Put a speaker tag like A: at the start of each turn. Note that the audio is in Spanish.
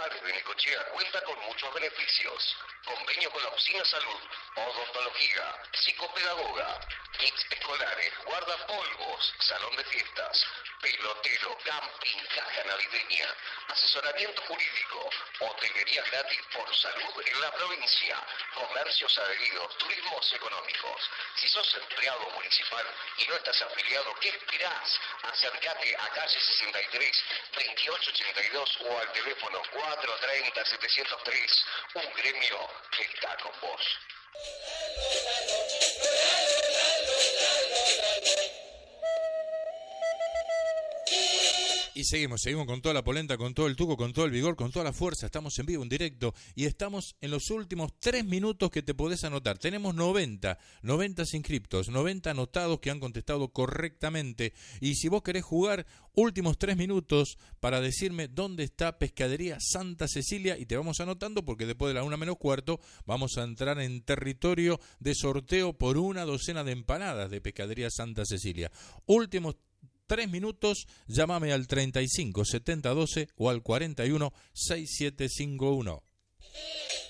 A: Municipales de Necochea cuenta con muchos beneficios. Convenio con la Oficina Salud, odontología, psicopedagoga, kits escolares, guardapolvos, salón de fiestas, pelotero, camping, caja navideña, asesoramiento jurídico, hotelería gratis por salud en la provincia, comercios adheridos, turismos económicos. Si sos empleado municipal y no estás afiliado, ¿qué esperás? Acércate a calle 63, 2882 o al teléfono 430-703. Un gremio que está con vos.
B: Y seguimos con toda la polenta, con todo el tuco, con todo el vigor, con toda la fuerza. Estamos en vivo, en directo, y estamos en los últimos 3 minutos que te podés anotar. Tenemos 90 inscriptos, 90 anotados que han contestado correctamente. Y si vos querés jugar, últimos 3 minutos para decirme dónde está Pescadería Santa Cecilia, y te vamos anotando porque después de la 1:15 vamos a entrar en territorio de sorteo por una docena de empanadas de Pescadería Santa Cecilia. Últimos 3 minutos, llámame al 35 70 12 o al 41 6751.